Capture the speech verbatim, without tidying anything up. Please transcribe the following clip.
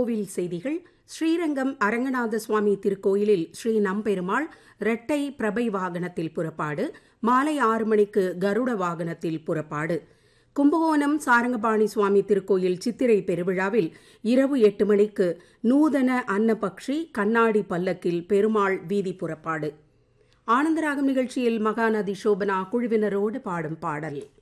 கோவில் செய்திகள். ஸ்ரீரங்கம் அரங்கநாத சுவாமி திருக்கோயிலில் ஸ்ரீ நம்பெருமாள் இரட்டை பிரபை வாகனத்தில் புறப்பாடு. மாலை ஆறு மணிக்கு கருட வாகனத்தில் புறப்பாடு. கும்பகோணம் சாரங்கபாணி சுவாமி திருக்கோயில் சித்திரை பெருவிழாவில் இரவு எட்டு மணிக்கு நூதன அன்னபக்ஷி கண்ணாடி பல்லக்கில் பெருமாள் வீதி புறப்பாடு. ஆனந்தராகம் நிகழ்ச்சியில் மகாநதி சோபனா குழுவினரோடு பாடும் பாடல்.